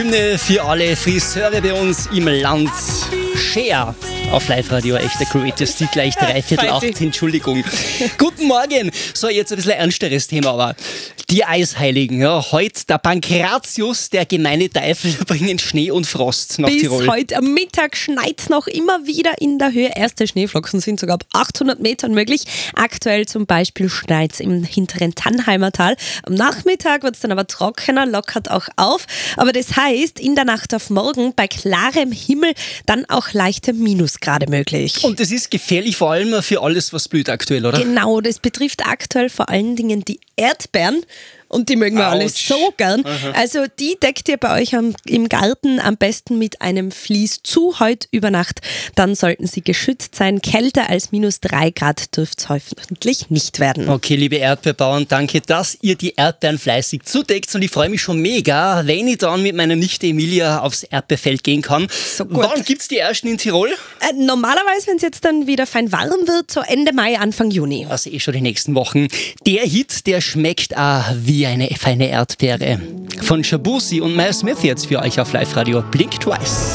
Für alle Friseure bei uns im Land. Share auf Live-Radio, echter Creators, die gleich 7:45, Entschuldigung. Guten Morgen. So, jetzt ein bisschen ernsteres Thema, aber die Eisheiligen, ja, heute der Pankratius, der gemeine Teufel, bringen Schnee und Frost nach Bis Tirol. heute am Mittag schneit es noch immer wieder in der Höhe. Erste Schneeflocken sind sogar ab 800 Metern möglich. Aktuell zum Beispiel schneit es im hinteren Tannheimer Tal. Am Nachmittag wird es dann aber trockener, lockert auch auf. Aber das heißt, in der Nacht auf morgen bei klarem Himmel dann auch leichte Minusgrade möglich. Und das ist gefährlich vor allem für alles, was blüht aktuell, oder? Genau, das betrifft aktuell vor allen Dingen die Erdbeeren. Und die mögen wir alle so gern. Also die deckt ihr bei euch im Garten am besten mit einem Vlies zu heute über Nacht. Dann sollten sie geschützt sein. Kälter als -3 Grad dürfte es hoffentlich nicht werden. Okay, liebe Erdbeerbauern, danke, dass ihr die Erdbeeren fleißig zudeckt. Und ich freue mich schon mega, wenn ich dann mit meiner Nichte Emilia aufs Erdbeerfeld gehen kann. So gut. Wann gibt es die ersten in Tirol? Normalerweise, wenn es jetzt dann wieder fein warm wird, so Ende Mai, Anfang Juni. Also schon die nächsten Wochen. Der Hit, der schmeckt wie eine feine Erdbeere. Von Shabusi und Miles Smith jetzt für euch auf Live-Radio. Blink Twice.